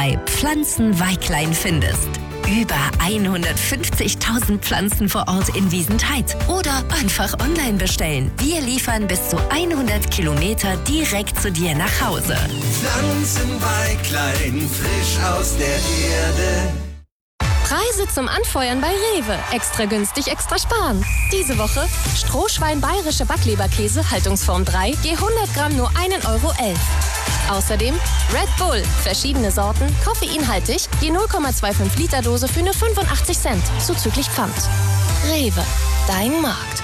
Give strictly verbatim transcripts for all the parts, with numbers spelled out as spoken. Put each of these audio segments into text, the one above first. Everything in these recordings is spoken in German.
bei Pflanzenweiklein findest. Über hundertfünfzigtausend Pflanzen vor Ort in Wiesentheit. Oder einfach online bestellen. Wir liefern bis zu hundert Kilometer direkt zu dir nach Hause. Pflanzenweiklein, frisch aus der Erde. Preise zum Anfeuern bei Rewe. Extra günstig, extra sparen. Diese Woche Strohschwein bayerische Backleberkäse, Haltungsform drei, je hundert Gramm nur ein Euro elf. Außerdem Red Bull, verschiedene Sorten, koffeinhaltig, je null Komma fünfundzwanzig Liter Dose für nur fünfundachtzig Cent, zuzüglich Pfand. Rewe, dein Markt.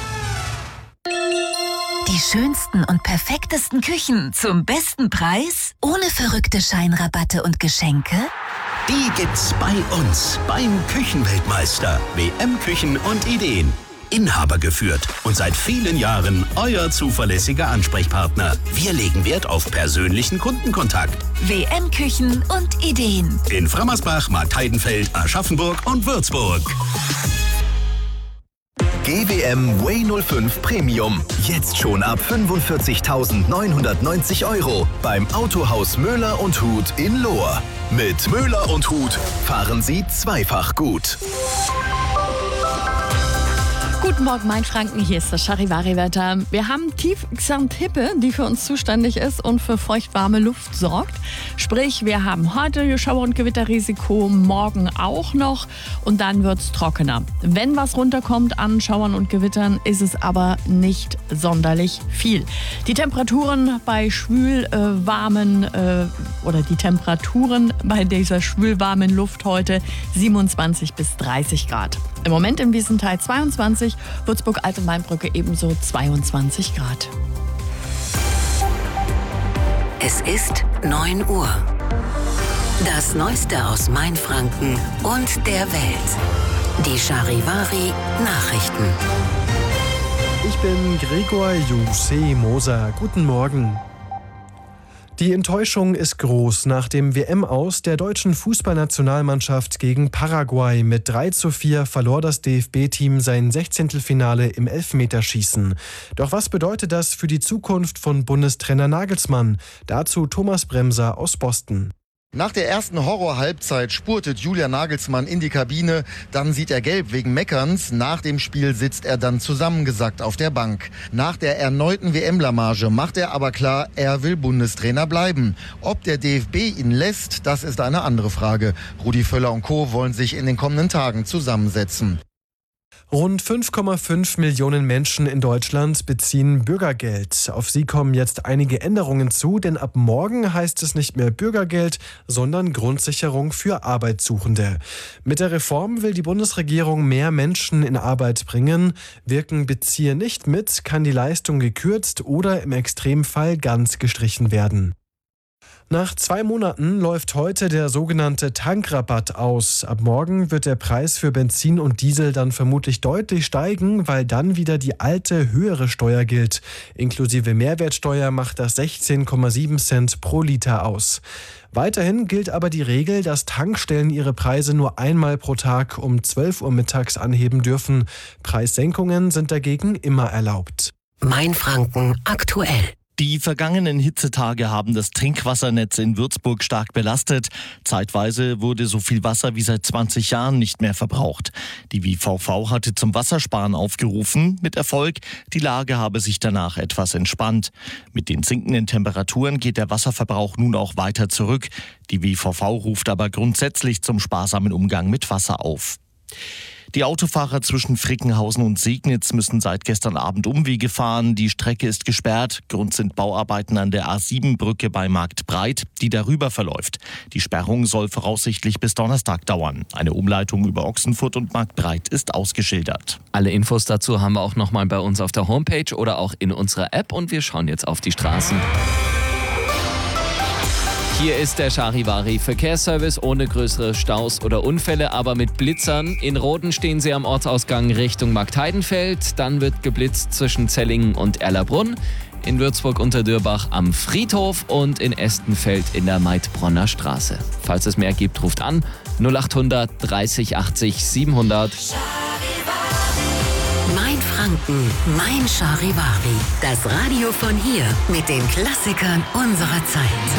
Die schönsten und perfektesten Küchen zum besten Preis? Ohne verrückte Scheinrabatte und Geschenke? Die gibt's bei uns, beim Küchenweltmeister. W M Küchen und Ideen. Inhaber geführt und seit vielen Jahren euer zuverlässiger Ansprechpartner. Wir legen Wert auf persönlichen Kundenkontakt. W M Küchen und Ideen. In Frammersbach, Marktheidenfeld, Aschaffenburg und Würzburg. G W M Way null fünf Premium. Jetzt schon ab fünfundvierzigtausendneunhundertneunzig Euro beim Autohaus Möller und Huth in Lohr. Mit Möller und Huth fahren Sie zweifach gut. Guten Morgen, Mainfranken, hier ist das Charivari-Wetter. Wir haben Tiefxantippe, die für uns zuständig ist und für feuchtwarme Luft sorgt. Sprich, wir haben heute Schauer- und Gewitterrisiko, morgen auch noch und dann wird es trockener. Wenn was runterkommt an Schauern und Gewittern, ist es aber nicht sonderlich viel. Die Temperaturen bei schwülwarmen äh, oder die Temperaturen bei dieser schwülwarmen Luft heute siebenundzwanzig bis dreißig Grad. Im Moment im Wiesenthal zweiundzwanzig, Würzburg-Alte-Mainbrücke ebenso zweiundzwanzig Grad. Es ist neun Uhr. Das Neueste aus Mainfranken und der Welt. Die Charivari Nachrichten. Ich bin Gregor Jussi Moser. Guten Morgen. Die Enttäuschung ist groß nach dem W M-Aus der deutschen Fußballnationalmannschaft gegen Paraguay. Mit drei zu vier verlor das D F B-Team sein Sechzehntelfinale im Elfmeterschießen. Doch was bedeutet das für die Zukunft von Bundestrainer Nagelsmann? Dazu Thomas Bremser aus Boston. Nach der ersten Horror-Halbzeit spurtet Julian Nagelsmann in die Kabine. Dann sieht er gelb wegen Meckerns. Nach dem Spiel sitzt er dann zusammengesackt auf der Bank. Nach der erneuten W M-Blamage macht er aber klar, er will Bundestrainer bleiben. Ob der D F B ihn lässt, das ist eine andere Frage. Rudi Völler und Co. wollen sich in den kommenden Tagen zusammensetzen. Rund fünf Komma fünf Millionen Menschen in Deutschland beziehen Bürgergeld. Auf sie kommen jetzt einige Änderungen zu, denn ab morgen heißt es nicht mehr Bürgergeld, sondern Grundsicherung für Arbeitssuchende. Mit der Reform will die Bundesregierung mehr Menschen in Arbeit bringen. Wirken Bezieher nicht mit, kann die Leistung gekürzt oder im Extremfall ganz gestrichen werden. Nach zwei Monaten läuft heute der sogenannte Tankrabatt aus. Ab morgen wird der Preis für Benzin und Diesel dann vermutlich deutlich steigen, weil dann wieder die alte, höhere Steuer gilt. Inklusive Mehrwertsteuer macht das sechzehn Komma sieben Cent pro Liter aus. Weiterhin gilt aber die Regel, dass Tankstellen ihre Preise nur einmal pro Tag um zwölf Uhr mittags anheben dürfen. Preissenkungen sind dagegen immer erlaubt. Mainfranken aktuell. Die vergangenen Hitzetage haben das Trinkwassernetz in Würzburg stark belastet. Zeitweise wurde so viel Wasser wie seit zwanzig Jahren nicht mehr verbraucht. Die W V V hatte zum Wassersparen aufgerufen, mit Erfolg. Die Lage habe sich danach etwas entspannt. Mit den sinkenden Temperaturen geht der Wasserverbrauch nun auch weiter zurück. Die W V V ruft aber grundsätzlich zum sparsamen Umgang mit Wasser auf. Die Autofahrer zwischen Frickenhausen und Segnitz müssen seit gestern Abend Umwege fahren. Die Strecke ist gesperrt. Grund sind Bauarbeiten an der A sieben Brücke bei Marktbreit, die darüber verläuft. Die Sperrung soll voraussichtlich bis Donnerstag dauern. Eine Umleitung über Ochsenfurt und Marktbreit ist ausgeschildert. Alle Infos dazu haben wir auch nochmal bei uns auf der Homepage oder auch in unserer App. Und wir schauen jetzt auf die Straßen. Hier ist der Charivari Verkehrsservice ohne größere Staus oder Unfälle, aber mit Blitzern. In Roden stehen sie am Ortsausgang Richtung Marktheidenfeld. Dann wird geblitzt zwischen Zellingen und Erlabrunn. In Würzburg unter Dürbach am Friedhof und in Estenfeld in der Maidbronner Straße. Falls es mehr gibt, ruft an null acht hundert dreißig achtzig siebenhundert. Mainfranken, mein Charivari. Das Radio von hier mit den Klassikern unserer Zeit.